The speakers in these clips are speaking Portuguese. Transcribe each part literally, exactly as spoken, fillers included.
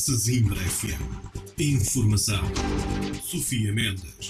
Sesimbra F M. Informação. Sofia Mendes.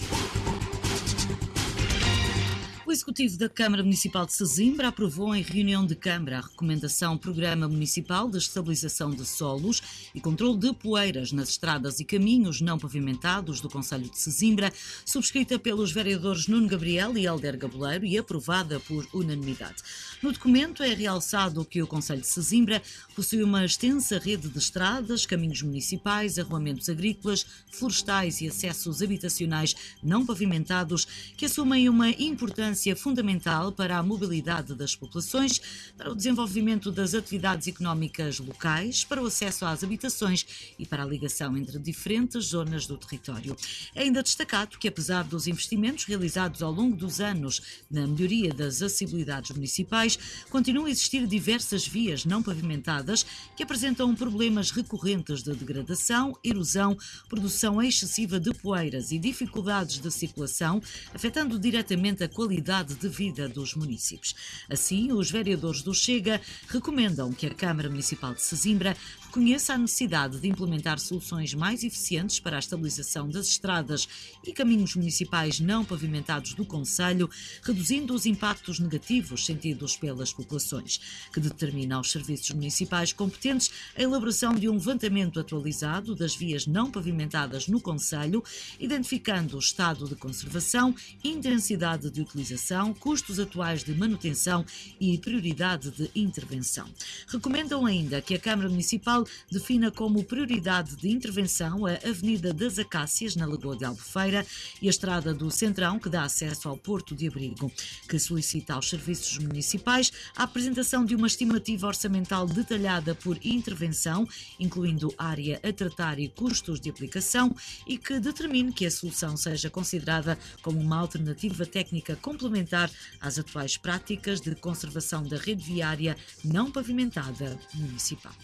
O Executivo da Câmara Municipal de Sesimbra aprovou em reunião de Câmara a recomendação Programa Municipal de Estabilização de Solos e Controlo de Poeiras nas estradas e caminhos não pavimentados do concelho de Sesimbra, subscrita pelos vereadores Nuno Gabriel e Helder Gaboleiro e aprovada por unanimidade. No documento é realçado que o concelho de Sesimbra possui uma extensa rede de estradas, caminhos municipais, arruamentos agrícolas, florestais e acessos habitacionais não pavimentados que assumem uma importância fundamental para a mobilidade das populações, para o desenvolvimento das atividades económicas locais, para o acesso às habitações e para a ligação entre diferentes zonas do território. É ainda destacado que, apesar dos investimentos realizados ao longo dos anos na melhoria das acessibilidades municipais, continuam a existir diversas vias não pavimentadas que apresentam problemas recorrentes de degradação, erosão, produção excessiva de poeiras e dificuldades de circulação, afetando diretamente a qualidade de vida dos municípios. Assim, os vereadores do Chega recomendam que a Câmara Municipal de Sesimbra reconheça a necessidade de implementar soluções mais eficientes para a estabilização das estradas e caminhos municipais não pavimentados do concelho, reduzindo os impactos negativos sentidos pelas populações, que determina aos serviços municipais competentes a elaboração de um levantamento atualizado das vias não pavimentadas no concelho, identificando o estado de conservação, intensidade de utilização, custos atuais de manutenção e prioridade de intervenção. Recomendam ainda que a Câmara Municipal defina como prioridade de intervenção a Avenida das Acácias, na Lagoa de Albufeira, e a Estrada do Centrão, que dá acesso ao Porto de Abrigo, que solicita aos serviços municipais a apresentação de uma estimativa orçamental detalhada por intervenção, incluindo área a tratar e custos de aplicação, e que determine que a solução seja considerada como uma alternativa técnica complementar às atuais práticas de conservação da rede viária não pavimentada municipal.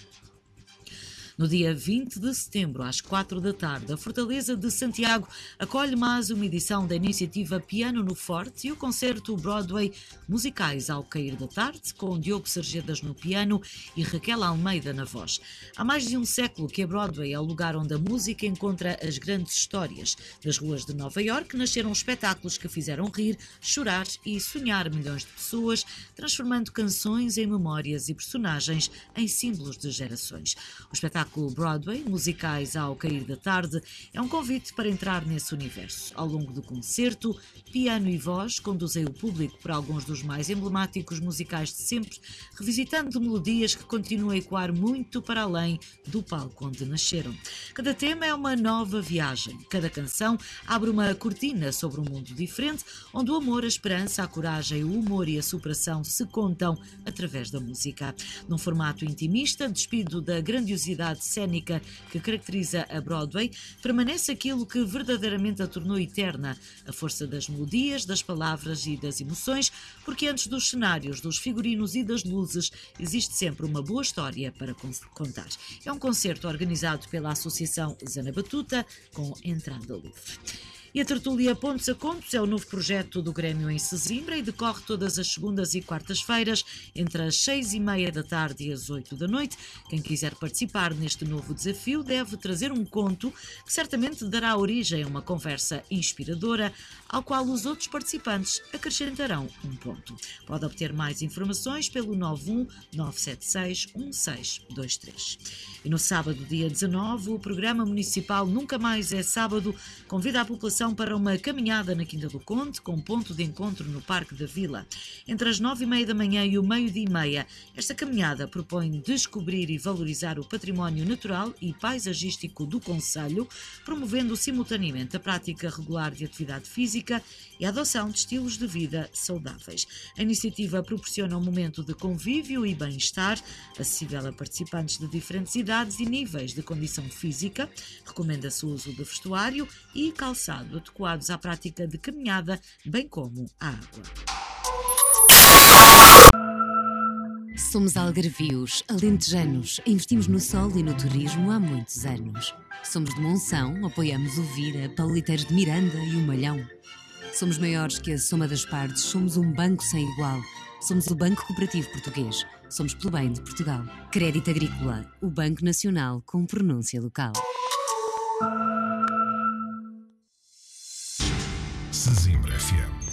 No dia vinte de setembro, às quatro da tarde, a Fortaleza de Santiago acolhe mais uma edição da iniciativa Piano no Forte e o concerto Broadway Musicais ao Cair da Tarde, com Diogo Sarjedas no piano e Raquel Almeida na voz. Há mais de um século que a Broadway é o lugar onde a música encontra as grandes histórias. Das ruas de Nova Iorque nasceram espetáculos que fizeram rir, chorar e sonhar milhões de pessoas, transformando canções em memórias e personagens em símbolos de gerações. O espetáculo Broadway, Musicais ao Cair da Tarde, é um convite para entrar nesse universo. Ao longo do concerto, piano e voz conduzem o público por alguns dos mais emblemáticos musicais de sempre, revisitando melodias que continuam a ecoar muito para além do palco onde nasceram. Cada tema é uma nova viagem. Cada canção abre uma cortina sobre um mundo diferente, onde o amor, a esperança, a coragem, o humor e a superação se contam através da música. Num formato intimista, despido da grandiosidade cênica que caracteriza a Broadway, permanece aquilo que verdadeiramente a tornou eterna, a força das melodias, das palavras e das emoções, porque antes dos cenários, dos figurinos e das luzes, existe sempre uma boa história para contar. É um concerto organizado pela Associação Zana Batuta, com entrada livre. E a tertúlia Pontos a Contos é o novo projeto do Grêmio em Sesimbra e decorre todas as segundas e quartas-feiras, entre as seis e meia da tarde e as oito da noite. Quem quiser participar neste novo desafio deve trazer um conto que certamente dará origem a uma conversa inspiradora, ao qual os outros participantes acrescentarão um ponto. Pode obter mais informações pelo nove um nove sete seis um seis dois três. E no sábado, dia dezanove, o programa municipal Nunca Mais é Sábado convida a população para uma caminhada na Quinta do Conde, com ponto de encontro no Parque da Vila. Entre as nove e meia da manhã e o meio-dia e meia, esta caminhada propõe descobrir e valorizar o património natural e paisagístico do concelho, promovendo simultaneamente a prática regular de atividade física e a adoção de estilos de vida saudáveis. A iniciativa proporciona um momento de convívio e bem-estar, acessível a participantes de diferentes idades e níveis de condição física. Recomenda-se o uso de vestuário e calçado adequados à prática de caminhada, bem como à água. Somos algarvios, alentejanos, investimos no sol e no turismo há muitos anos. Somos de Monção, apoiamos o Vira, Pauliteiros de Miranda e o Malhão. Somos maiores que a soma das partes, somos um banco sem igual. Somos o Banco Cooperativo Português. Somos pelo bem de Portugal. Crédito Agrícola, o Banco Nacional com pronúncia local. Sesimbra F M.